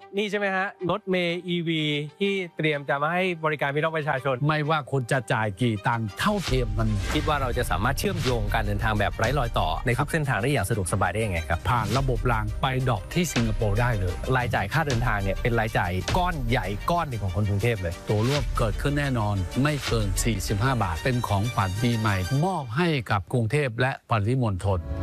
นี่ใช่ไหมฮะรถเมล์ EV ที่เตรียมจะมาให้บริการพี่น้องประชาชนไม่ว่าคุณจะจ่ายกี่ตังค์เท่าเทียมกันคิดว่าเราจะสามารถเชื่อมโยงการเดินทางแบบไร้รอยต่อในทุกเส้นทางได้อย่างสะดวกสบายได้ยังไงครับผ่านระบบรางไปดรอปที่สิงคโปร์ได้เลยรายจ่ายค่าเดินทางเนี่ยเป็นรายจ่ายก้อนใหญ่ก้อนหนึ่งของคนกรุงเทพเลยตัวร่วมเกิดขึ้นแน่นอนไม่เกิน45 บาทเป็นของขวัญปีใหม่มอบให้กับกรุงเทพและปริมณฑล